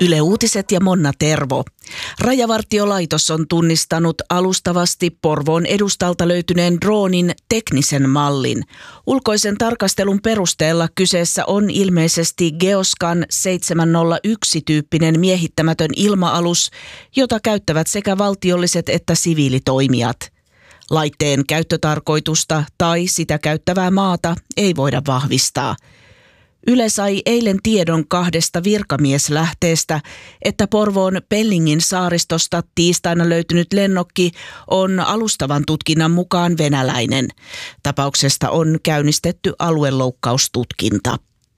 Yle Uutiset ja Monna Tervo. Rajavartiolaitos on tunnistanut alustavasti Porvoon edustalta löytyneen droonin teknisen mallin. Ulkoisen tarkastelun perusteella kyseessä on ilmeisesti Geoscan 701-tyyppinen miehittämätön ilma-alus, jota käyttävät sekä valtiolliset että siviilitoimijat. Laitteen käyttötarkoitusta tai sitä käyttävää maata ei voida vahvistaa. Yle sai eilen tiedon 2 virkamieslähteestä, että Porvoon Pellingin saaristosta tiistaina löytynyt lennokki on alustavan tutkinnan mukaan venäläinen. Tapauksesta on käynnistetty alueloukkaustutkinta.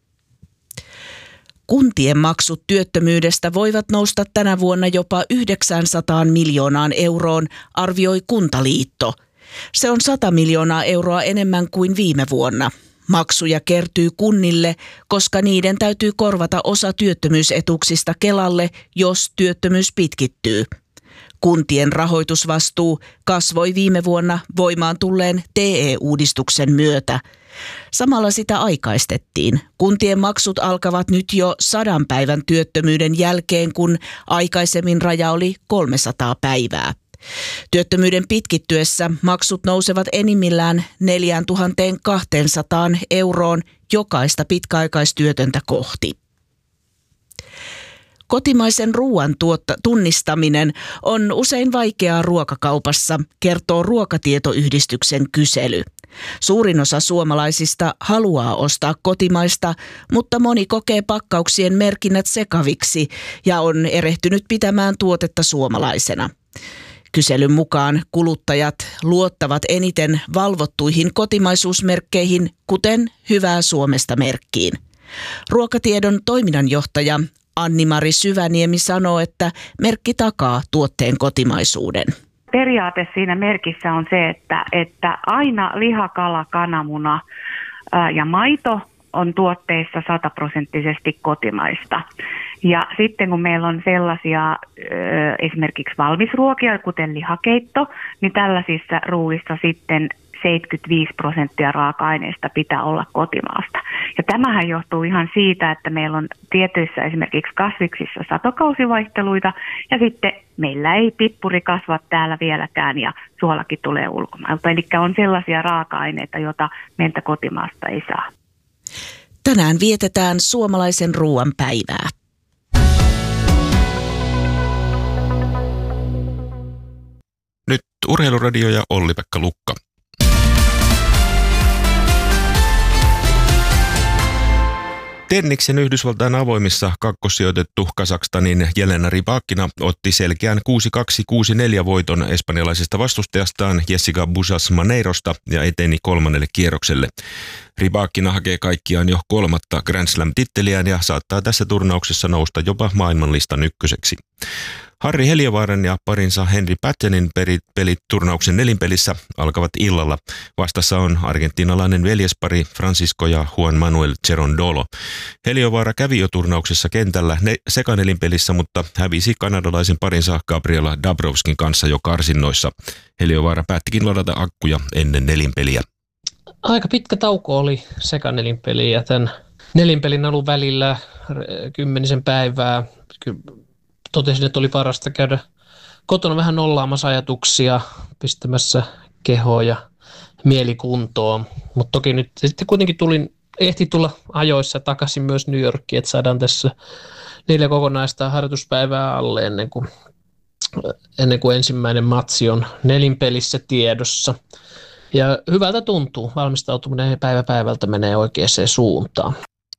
Kuntien maksut työttömyydestä voivat nousta tänä vuonna jopa 900 miljoonaan euroon, arvioi Kuntaliitto. Se on 100 miljoonaa euroa enemmän kuin viime vuonna. Maksuja kertyy kunnille, koska niiden täytyy korvata osa työttömyysetuuksista Kelalle, jos työttömyys pitkittyy. Kuntien rahoitusvastuu kasvoi viime vuonna voimaan tulleen TE-uudistuksen myötä. Samalla sitä aikaistettiin. Kuntien maksut alkavat nyt jo 100 päivän työttömyyden jälkeen, kun aikaisemmin raja oli 300 päivää. Työttömyyden pitkittyessä maksut nousevat enimmillään 4 200 euroon jokaista pitkäaikaistyötöntä kohti. Kotimaisen ruoan tunnistaminen on usein vaikeaa ruokakaupassa, kertoo Ruokatietoyhdistyksen kysely. Suurin osa suomalaisista haluaa ostaa kotimaista, mutta moni kokee pakkauksien merkinnät sekaviksi ja on erehtynyt pitämään tuotetta suomalaisena. Kyselyn mukaan kuluttajat luottavat eniten valvottuihin kotimaisuusmerkkeihin, kuten Hyvää Suomesta -merkkiin. Ruokatiedon toiminnanjohtaja Anni-Mari Syväniemi sanoo, että merkki takaa tuotteen kotimaisuuden. Periaate siinä merkissä on se, että aina liha, kala, kananmuna ja maito on tuotteissa 100% kotimaista. Ja sitten kun meillä on sellaisia esimerkiksi valmisruokia, kuten lihakeitto, niin tällaisissa ruuissa sitten 75% raaka-aineista pitää olla kotimaasta. Ja tämähän johtuu ihan siitä, että meillä on tietyissä esimerkiksi kasviksissa satokausivaihteluita ja sitten meillä ei pippuri kasva täällä vieläkään ja suolakin tulee ulkomailta. Eli on sellaisia raaka-aineita, joita meiltä kotimaasta ei saa. Tänään vietetään suomalaisen ruoan päivää. Nyt Urheiluradio ja Olli-Pekka Lukka. Tenniksen Yhdysvaltain avoimissa kakkossijoitettu Kazakstanin Jelena Rybakina otti selkeän 6-2-6-4 voiton espanjalaisesta vastustajastaan Jessica Bujas-Maneirosta ja eteni 3. kierrokselle. Rybakina hakee kaikkiaan jo 3. Grand Slam-titteliään ja saattaa tässä turnauksessa nousta jopa maailmanlistan ykköseksi. Harri Heliövaaran ja parinsa Henri Pattenin pelit turnauksen nelinpelissä alkavat illalla. Vastassa on argentinalainen veljespari Francisco ja Juan Manuel Cerundolo. Heliovaara kävi jo turnauksessa kentällä sekanelinpelissä, mutta hävisi kanadalaisen parinsa Gabriela Dabrowskin kanssa jo karsinnoissa. Heliovaara päättikin ladata akkuja ennen nelinpeliä. Aika pitkä tauko oli sekanelinpeli ja tämän nelinpelin alun välillä 10 päivää. Totesin, että oli parasta käydä kotona vähän nollaamassa ajatuksia, pistämässä kehoa ja mielikuntoon. Mutta toki nyt sitten kuitenkin ehti tulla ajoissa takaisin myös New Yorkiin, että saadaan tässä 4 kokonaista harjoituspäivää alle ennen kuin ensimmäinen matsi on nelinpelissä tiedossa. Ja hyvältä tuntuu, valmistautuminen päivä päivältä menee oikeaan suuntaan.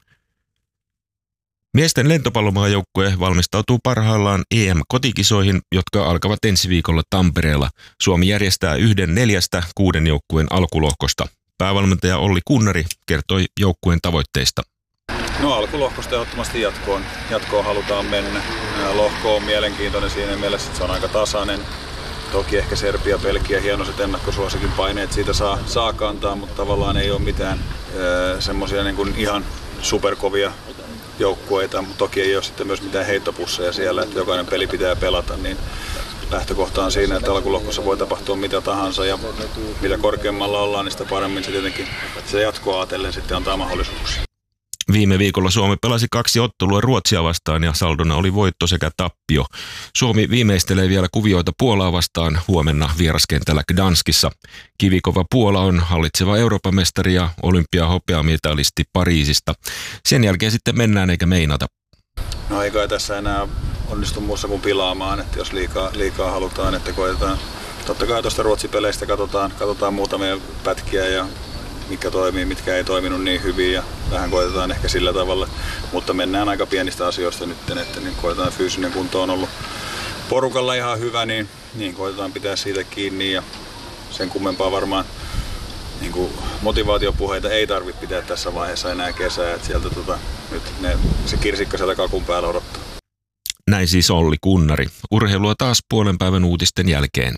Miesten lentopallomaajoukkue valmistautuu parhaillaan EM-kotikisoihin, jotka alkavat ensi viikolla Tampereella. Suomi järjestää 1 4 6 joukkueen alkulohkosta. Päävalmentaja Olli Kunnari kertoi joukkueen tavoitteista. No alkulohkosta ehdottomasti jatkoon halutaan mennä. Lohko on mielenkiintoinen siinä mielessä, että se on aika tasainen. Toki ehkä Serbia, Belgia, hienoiset ennakkosuosikin paineet siitä saa kantaa, mutta tavallaan ei ole mitään semmoisia niin kuin ihan superkovia joukkueita, mutta toki ei ole sitten myös mitään heittopusseja siellä, että jokainen peli pitää pelata, niin lähtökohta on siinä, että alkulohkossa voi tapahtua mitä tahansa ja mitä korkeammalla ollaan, niin sitä paremmin se tietenkin se jatkoa ajatellen sitten antaa mahdollisuuksia. Viime viikolla Suomi pelasi 2 ottelua Ruotsia vastaan ja saldona oli voitto sekä tappio. Suomi viimeistelee vielä kuvioita Puolaa vastaan huomenna vieraskentällä Gdanskissa. Kivikova Puola on hallitseva Euroopan mestari ja olympiahopeamitalisti Pariisista. Sen jälkeen sitten mennään eikä meinata. No ei kai tässä enää onnistu muussa kuin pilaamaan, että jos liikaa halutaan, että koetetaan. Totta kai tuosta Ruotsi-peleistä katsotaan muutamia pätkiä ja mitkä toimii, mitkä ei toiminut niin hyvin ja vähän koetetaan ehkä sillä tavalla. Mutta mennään aika pienistä asioista nyt, että niin koetetaan fyysinen kunto on ollut porukalla ihan hyvä, niin koetetaan pitää siitä kiinni ja sen kummempaa varmaan niin kuin motivaatiopuheita ei tarvitse pitää tässä vaiheessa enää kesää, että sieltä nyt se kirsikka sieltä kakun päällä odottaa. Näin siis Olli Kunnari. Urheilua taas puolen päivän uutisten jälkeen.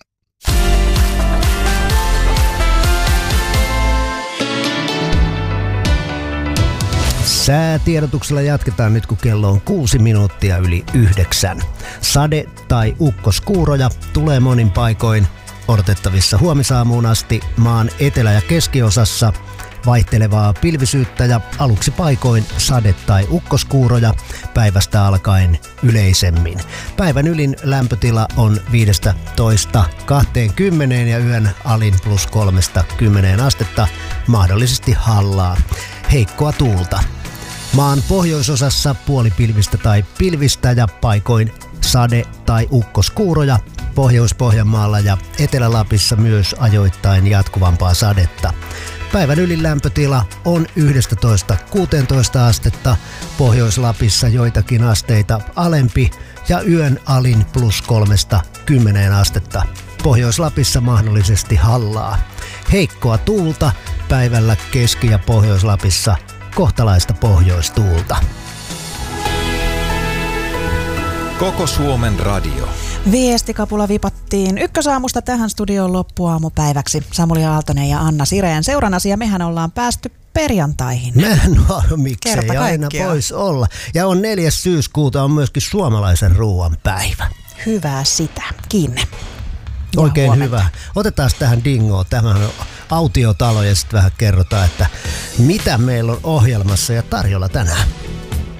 Säätiedotuksella jatketaan nyt, kun kello on 6 minuuttia yli 9. Sade- tai ukkoskuuroja tulee monin paikoin odotettavissa huomisaamuun asti maan etelä- ja keskiosassa. Vaihtelevaa pilvisyyttä ja aluksi paikoin sade- tai ukkoskuuroja päivästä alkaen yleisemmin. Päivän ylin lämpötila on 15–20 ja yön alin +3–10 astetta, mahdollisesti hallaa. Heikkoa tuulta. Maan pohjoisosassa puolipilvistä tai pilvistä ja paikoin sade- tai ukkoskuuroja. Pohjois-Pohjanmaalla ja Etelä-Lapissa myös ajoittain jatkuvampaa sadetta. Päivän ylin lämpötila on 11–16 astetta, Pohjois-Lapissa joitakin asteita alempi ja yön alin +3–10 astetta. Pohjois-Lapissa mahdollisesti hallaa. Heikkoa tuulta, päivällä Keski- ja Pohjois-Lapissa kohtalaista pohjoistuulta. Koko Suomen radio. Viestikapula vipattiin Ykkösaamusta tähän studioon loppuaamupäiväksi. Samuli Aaltonen ja Anna Sireen seurannasi ja mehän ollaan päästy perjantaihin. Miksei aina voisi olla. Ja on 4. syyskuuta on myöskin suomalaisen ruoan päivä. Hyvää sitä. Kiinni. Oikein hyvä. Otetaan tähän dingoon. Tämä on autiotalo ja sitten vähän kerrotaan, että mitä meillä on ohjelmassa ja tarjolla tänään.